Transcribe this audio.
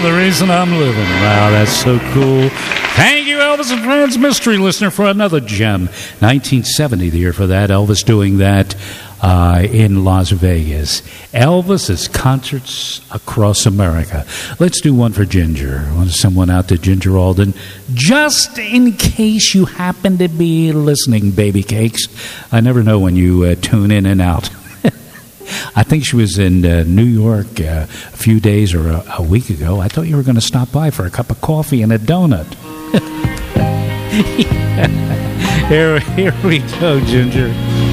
the reason I'm living. Wow, that's so cool. Thank you, Elvis and Friends Mystery Listener, for another gem. 1970, the year for that. Elvis doing that in Las Vegas. Elvis's concerts across America. Let's do one for Ginger. I want someone out to Ginger Alden. Just in case you happen to be listening, baby cakes. I never know when you tune in and out. I think she was in New York a few days or a week ago. I thought you were going to stop by for a cup of coffee and a donut. Here we go, Ginger.